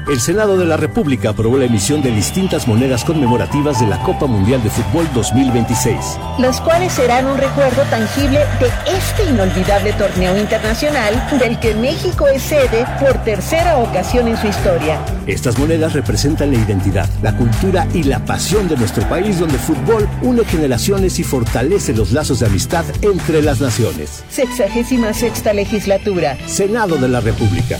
El Senado de la República aprobó la emisión de distintas monedas conmemorativas de la Copa Mundial de Fútbol 2026. Los cuales serán un recuerdo tangible de este inolvidable torneo internacional del que México es sede por tercera ocasión en su historia. Estas monedas representan la identidad, la cultura y la pasión de nuestro país, donde el fútbol une generaciones y fortalece los lazos de amistad entre las naciones. 66ª legislatura. Senado de la República.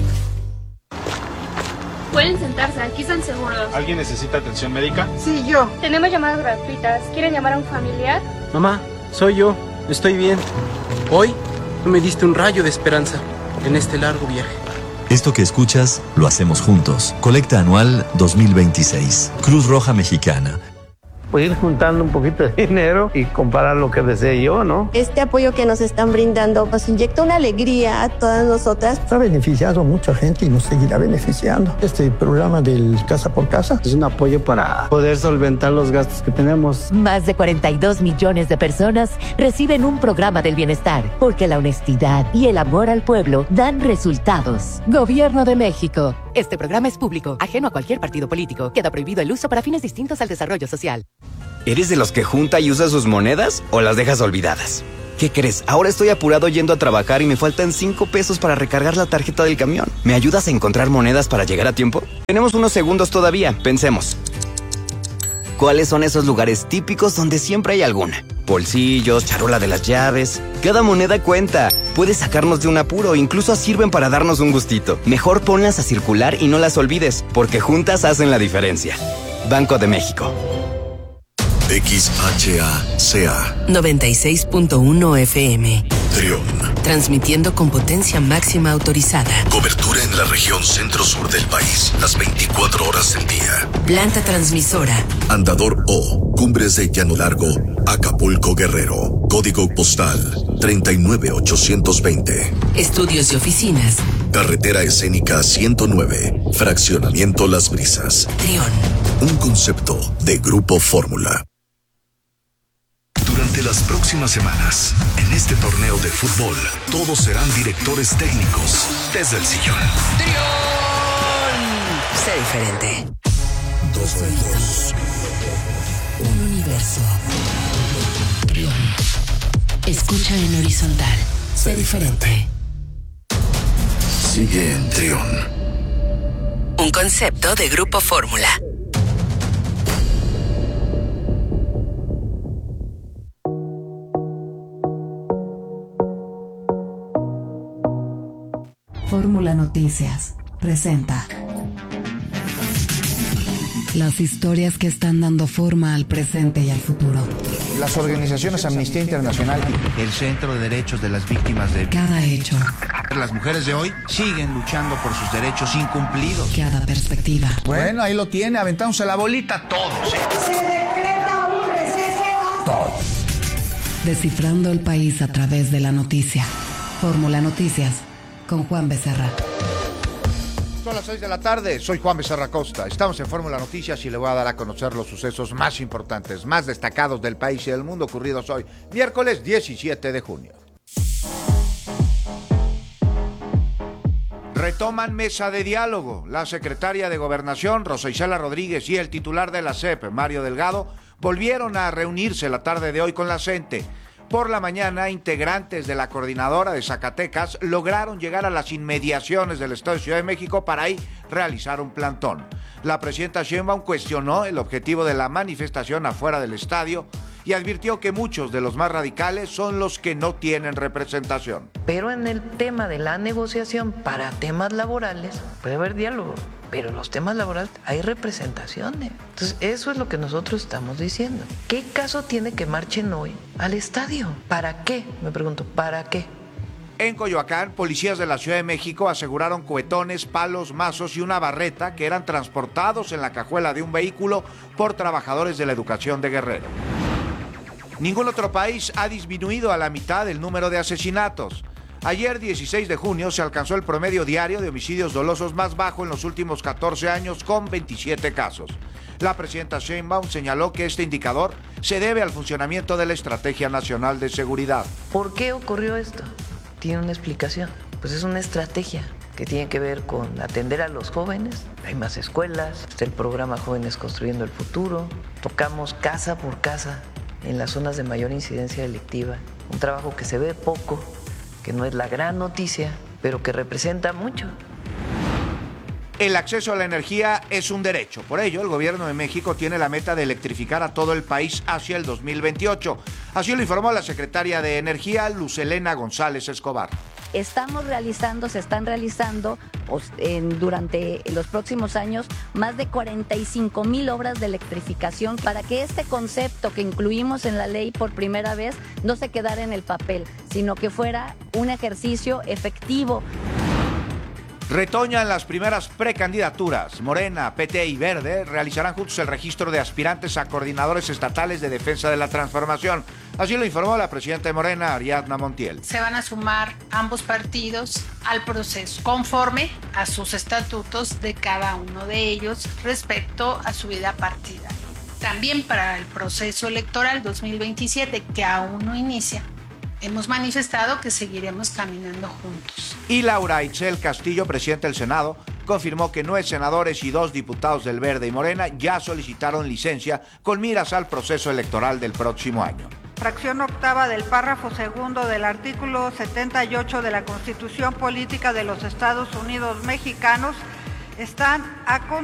Pueden sentarse, aquí están seguros. ¿Alguien necesita atención médica? Sí, yo. Tenemos llamadas gratuitas. ¿Quieren llamar a un familiar? Mamá, soy yo. Estoy bien. Hoy tú me diste un rayo de esperanza en este largo viaje. Esto que escuchas, lo hacemos juntos. Colecta anual 2026. Cruz Roja Mexicana. Pues ir juntando un poquito de dinero y comparar lo que desee yo, ¿no? Este apoyo que nos están brindando nos inyecta una alegría a todas nosotras. Ha beneficiado a mucha gente y nos seguirá beneficiando. Este programa del Casa por Casa es un apoyo para poder solventar los gastos que tenemos. Más de 42 millones de personas reciben un programa del bienestar, porque la honestidad y el amor al pueblo dan resultados. Gobierno de México. Este programa es público, ajeno a cualquier partido político. Queda prohibido el uso para fines distintos al desarrollo social. ¿Eres de los que junta y usa sus monedas o las dejas olvidadas? ¿Qué crees? Ahora estoy apurado yendo a trabajar y me faltan 5 pesos para recargar la tarjeta del camión. ¿Me ayudas a encontrar monedas para llegar a tiempo? Tenemos unos segundos todavía, pensemos. ¿Cuáles son esos lugares típicos donde siempre hay alguna? Bolsillos, charola de las llaves. Cada moneda cuenta. Puede sacarnos de un apuro, incluso sirven para darnos un gustito. Mejor ponlas a circular y no las olvides, porque juntas hacen la diferencia. Banco de México. XHACA 96.1 FM. Trión. Transmitiendo con potencia máxima autorizada. Cobertura en la región centro-sur del país, las 24 horas del día. Planta transmisora. Andador O, Cumbres de Llano Largo, Acapulco, Guerrero. Código postal 39820. Estudios y oficinas. Carretera Escénica 109, Fraccionamiento Las Brisas. Trión. Un concepto de Grupo Fórmula. Durante las próximas semanas, en este torneo de fútbol, todos serán directores técnicos desde el sillón. ¡Trión! Sé diferente. 2x2. Un universo. Trión. Escucha en horizontal. Sé diferente. Sigue en Trión. Un concepto de Grupo Fórmula. Fórmula Noticias presenta las historias que están dando forma al presente y al futuro. Las organizaciones Amnistía Internacional, el Centro de Derechos de las Víctimas de... Cada hecho. Las mujeres de hoy siguen luchando por sus derechos incumplidos. Cada perspectiva. Bueno, ahí lo tiene, aventándose la bolita todos. Se decreta un receso. Todos. Descifrando el país a través de la noticia. Fórmula Noticias con Juan Becerra. Son las 6 de la tarde, soy Juan Becerra Costa. Estamos en Fórmula Noticias y le voy a dar a conocer los sucesos más importantes, más destacados del país y del mundo ocurridos hoy, miércoles 17 de junio. Retoman mesa de diálogo. La secretaria de Gobernación, Rosa Isela Rodríguez, y el titular de la SEP, Mario Delgado, volvieron a reunirse la tarde de hoy con la CENTE. Por la mañana, integrantes de la coordinadora de Zacatecas lograron llegar a las inmediaciones del Estado de Ciudad de México para ahí realizar un plantón. La presidenta Sheinbaum cuestionó el objetivo de la manifestación afuera del estadio y advirtió que muchos de los más radicales son los que no tienen representación. Pero en el tema de la negociación para temas laborales puede haber diálogo, pero en los temas laborales hay representaciones. Entonces eso es lo que nosotros estamos diciendo. ¿Qué caso tiene que marchen hoy al estadio? ¿Para qué? Me pregunto, ¿para qué? En Coyoacán, policías de la Ciudad de México aseguraron cuetones, palos, mazos y una barreta que eran transportados en la cajuela de un vehículo por trabajadores de la educación de Guerrero. Ningún otro país ha disminuido a la mitad el número de asesinatos. Ayer, 16 de junio, se alcanzó el promedio diario de homicidios dolosos más bajo en los últimos 14 años, con 27 casos. La presidenta Sheinbaum señaló que este indicador se debe al funcionamiento de la Estrategia Nacional de Seguridad. ¿Por qué ocurrió esto? Tiene una explicación. Pues es una estrategia que tiene que ver con atender a los jóvenes. Hay más escuelas, está el programa Jóvenes Construyendo el Futuro. Tocamos casa por casa en las zonas de mayor incidencia delictiva. Un trabajo que se ve poco, que no es la gran noticia, pero que representa mucho. El acceso a la energía es un derecho. Por ello, el gobierno de México tiene la meta de electrificar a todo el país hacia el 2028. Así lo informó la secretaria de Energía, Luz Helena González Escobar. Se están realizando durante los próximos años más de 45,000 obras de electrificación para que este concepto que incluimos en la ley por primera vez no se quedara en el papel, sino que fuera un ejercicio efectivo. Retoñan las primeras precandidaturas. Morena, PT y Verde realizarán juntos el registro de aspirantes a coordinadores estatales de defensa de la transformación. Así lo informó la presidenta de Morena, Ariadna Montiel. Se van a sumar ambos partidos al proceso, conforme a sus estatutos de cada uno de ellos respecto a su vida partidaria. También para el proceso electoral 2027, que aún no inicia, hemos manifestado que seguiremos caminando juntos. Y Laura Itzel Castillo, presidenta del Senado, confirmó que 9 senadores y 2 diputados del Verde y Morena ya solicitaron licencia con miras al proceso electoral del próximo año. Fracción octava del párrafo segundo del artículo 78 de la Constitución Política de los Estados Unidos Mexicanos están a